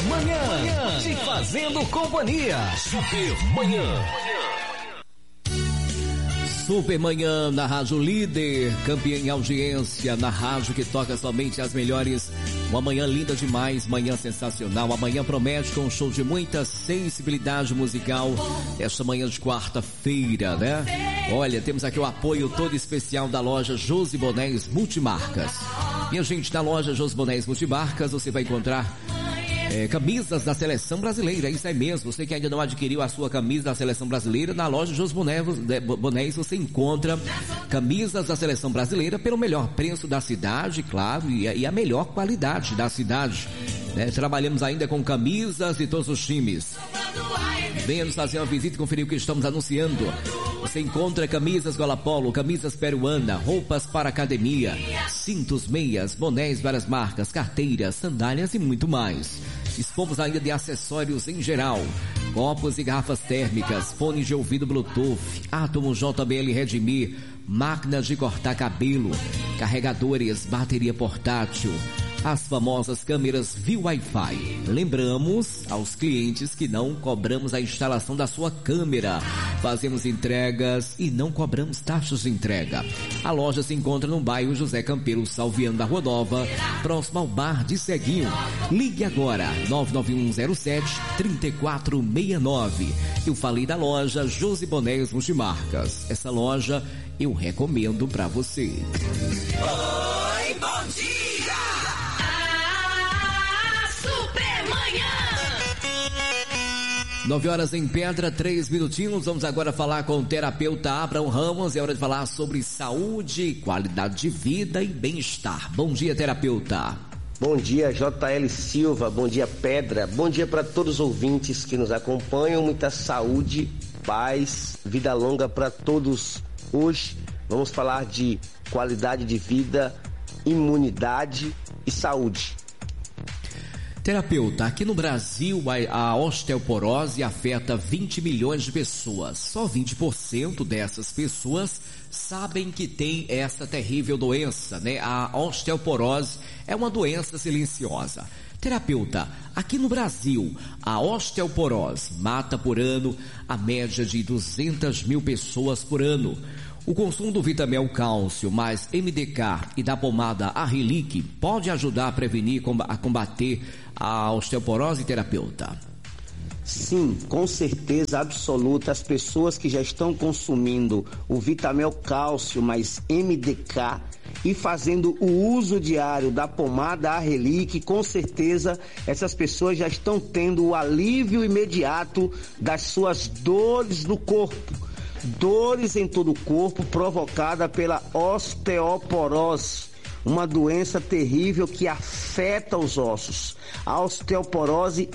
Manhã, te fazendo companhia. Supermanhã. Supermanhã na Rádio Líder, campeã em audiência, na rádio que toca somente as melhores. Uma manhã linda demais, manhã sensacional. Amanhã promete com um show de muita sensibilidade musical. Esta manhã de quarta-feira, né? Olha, temos aqui o apoio todo especial da loja Josi Bonés Multimarcas. Minha gente, na loja Josi Bonés Multimarcas você vai encontrar camisas da Seleção Brasileira, isso é mesmo. Você que ainda não adquiriu a sua camisa da Seleção Brasileira, na loja Josi Bonés você encontra camisas da Seleção Brasileira pelo melhor preço da cidade, claro, e a melhor qualidade da cidade, né? Trabalhamos ainda com camisas de todos os times. Venha nos fazer uma visita e conferir o que estamos anunciando. Você encontra camisas Gola Polo, camisas peruana, roupas para academia, cintos, meias, bonés, várias marcas, carteiras, sandálias e muito mais. Dispomos ainda de acessórios em geral, copos e garrafas térmicas, fones de ouvido Bluetooth, átomo JBL Redmi, máquinas de cortar cabelo, carregadores, bateria portátil, as famosas câmeras via Wi-Fi. Lembramos aos clientes que não cobramos a instalação da sua câmera. Fazemos entregas e não cobramos taxas de entrega. A loja se encontra no bairro José Campelo Salviano da Rua Nova, próximo ao bar de Ceguinho. Ligue agora, 99107-3469. Eu falei da loja Josi Bonés Multimarcas. Essa loja eu recomendo pra você. Oi, bom dia! 9 horas em Pedra, 3 minutinhos. Vamos agora falar com o terapeuta Abraão Ramos. É hora de falar sobre saúde, qualidade de vida e bem-estar. Bom dia, terapeuta. Bom dia, JL Silva. Bom dia, Pedra. Bom dia para todos os ouvintes que nos acompanham. Muita saúde, paz, vida longa para todos. Hoje vamos falar de qualidade de vida, imunidade e saúde. Terapeuta, aqui no Brasil a osteoporose afeta 20 milhões de pessoas. Só 20% dessas pessoas sabem que tem essa terrível doença, né? A osteoporose é uma doença silenciosa. Terapeuta, aqui no Brasil, a osteoporose mata por ano a média de 200 mil pessoas por ano. O consumo do Vitamel Cálcio mais MDK e da pomada Arrelic pode ajudar a prevenir a combater a osteoporose, terapeuta? Sim, com certeza absoluta. As pessoas que já estão consumindo o Vitamel Cálcio mais MDK e fazendo o uso diário da pomada Arrelic, com certeza essas pessoas já estão tendo o alívio imediato das suas dores no corpo. Dores em todo o corpo provocada pela osteoporose, uma doença terrível que afeta os ossos. A osteoporose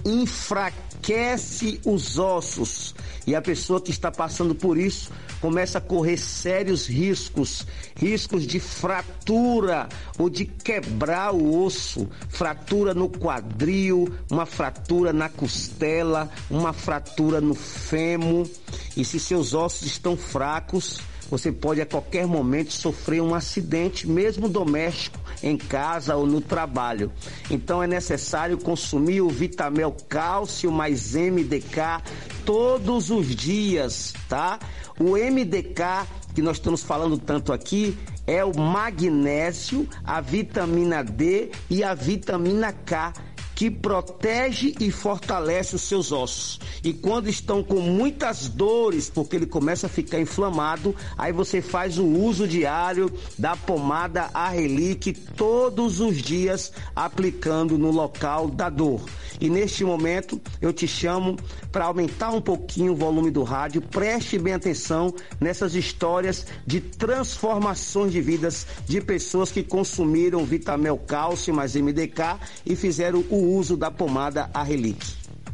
enfraquece os ossos e a pessoa que está passando por isso começa a correr sérios riscos de fratura ou de quebrar o osso, fratura no quadril, uma fratura na costela, uma fratura no fêmur. E se seus ossos estão fracos, você pode a qualquer momento sofrer um acidente, mesmo doméstico, em casa ou no trabalho. Então é necessário consumir o Vitamel Cálcio mais MDK todos os dias, tá? O MDK que nós estamos falando tanto aqui é o magnésio, a vitamina D e a vitamina K, que protege e fortalece os seus ossos. E quando estão com muitas dores, porque ele começa a ficar inflamado, aí você faz o uso diário da pomada Arrelic todos os dias, aplicando no local da dor. E neste momento eu te chamo para aumentar um pouquinho o volume do rádio. Preste bem atenção nessas histórias de transformações de vidas de pessoas que consumiram Vitamel Cálcio mais MDK e fizeram o uso da pomada Arrelic.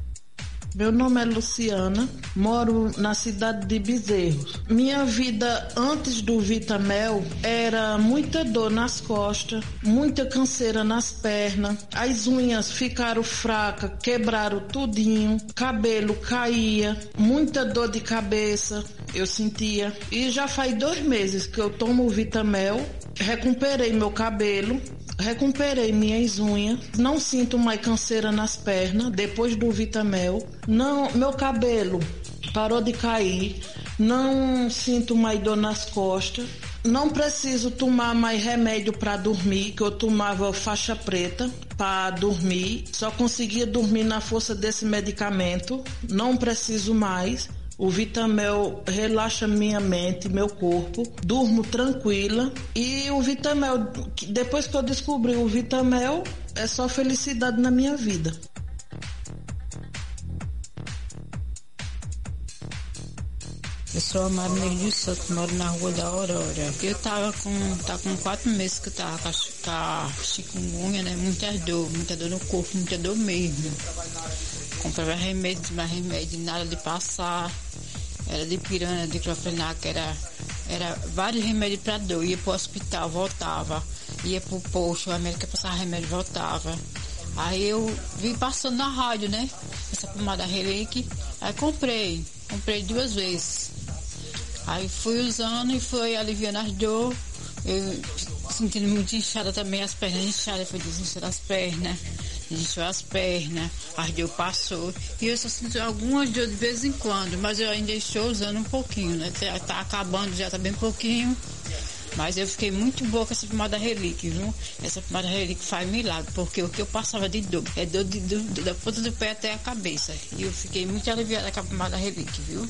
Meu nome é Luciana, moro na cidade de Bezerros. Minha vida antes do Vitamel era muita dor nas costas, muita canseira nas pernas, as unhas ficaram fracas, quebraram tudinho, cabelo caía, muita dor de cabeça eu sentia. E já faz 2 meses que eu tomo o Vitamel, recuperei meu cabelo, recuperei minhas unhas, não sinto mais canseira nas pernas depois do Vitamel. Não, meu cabelo parou de cair, não sinto mais dor nas costas, não preciso tomar mais remédio para dormir, que eu tomava faixa preta para dormir, só conseguia dormir na força desse medicamento, não preciso mais. O Vitamel relaxa minha mente, meu corpo, durmo tranquila. E o Vitamel, depois que eu descobri o Vitamel, é só felicidade na minha vida. Eu sou a Marinês dos Santos, moro na Rua da Aurora. Eu tá com 4 meses que eu tava com a chikungunya, né? Muita dor no corpo, muita dor mesmo. Comprava remédio, mais remédio, nada de passar. Era de piranha, de clofenac, era vários remédios para dor. Ia pro hospital, voltava. Ia pro posto, a médica passava remédio, voltava. Aí eu vim passando na rádio, né? Essa pomada Relic. Aí comprei 2 vezes. Aí fui usando e foi aliviando as dores. Eu sentindo muito inchada também, as pernas inchadas. Foi desinchando as pernas. Inchou as pernas, as dor passou. E eu só sinto algumas dores de vez em quando, mas eu ainda estou usando um pouquinho, né? Tá acabando, já tá bem pouquinho. Mas eu fiquei muito boa com essa pomada Relic, viu? Essa pomada Relic faz milagre, porque o que eu passava de dor é dor da ponta do pé até a cabeça. E eu fiquei muito aliviada com a pomada Relic, viu?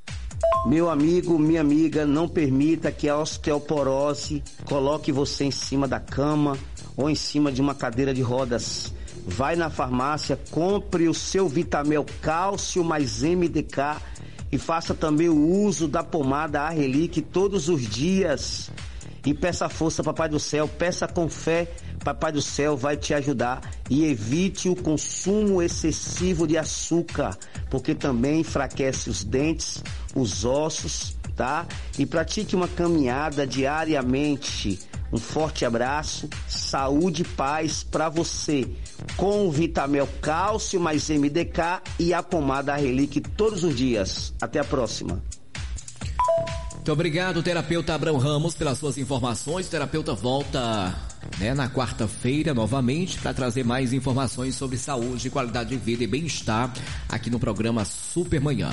Meu amigo, minha amiga, não permita que a osteoporose coloque você em cima da cama ou em cima de uma cadeira de rodas. Vai na farmácia, compre o seu Vitamel Cálcio mais MDK e faça também o uso da pomada Arrelic todos os dias. E peça força, Papai do Céu, peça com fé, Papai do Céu vai te ajudar. E evite o consumo excessivo de açúcar, porque também enfraquece os dentes, os ossos, tá? E pratique uma caminhada diariamente. Um forte abraço, saúde e paz para você, com o Vitamel Cálcio mais MDK e a pomada Relic todos os dias. Até a próxima. Muito obrigado, terapeuta Abrão Ramos, pelas suas informações. O terapeuta volta, né, na quarta-feira novamente para trazer mais informações sobre saúde, qualidade de vida e bem-estar aqui no programa Super Manhã.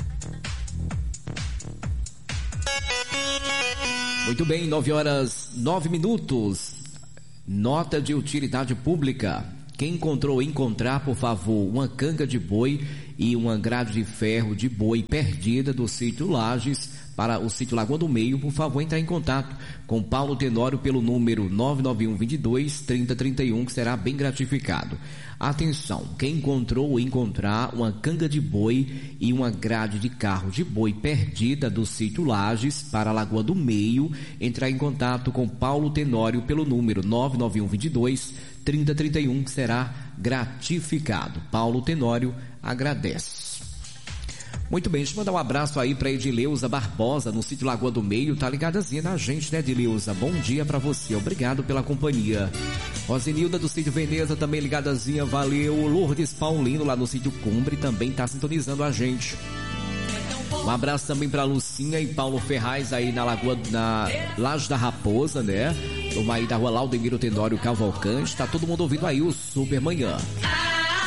Muito bem, 9h09. Nota de utilidade pública. Quem encontrar, por favor, uma canga de boi e uma grade de ferro de boi perdida do sítio Lages para o sítio Lagoa do Meio, por favor, entrar em contato com Paulo Tenório pelo número 991-22-3031, que será bem gratificado. Atenção, quem encontrar uma canga de boi e uma grade de carro de boi perdida do sítio Lages para a Lagoa do Meio, entrar em contato com Paulo Tenório pelo número 991-22-3031, que será gratificado. Paulo Tenório agradece. Muito bem, deixa eu mandar um abraço aí para Edileuza Barbosa, no sítio Lagoa do Meio, tá ligadazinha na gente, né, Edileuza? Bom dia para você, obrigado pela companhia. Rosenilda do sítio Veneza também ligadazinha, valeu. Lourdes Paulino lá no sítio Cumbre também tá sintonizando a gente. Um abraço também para Lucinha e Paulo Ferraz aí na Laje da Raposa, né? Toma aí da rua Laudemiro Tenório Cavalcante, tá todo mundo ouvindo aí o Super Manhã.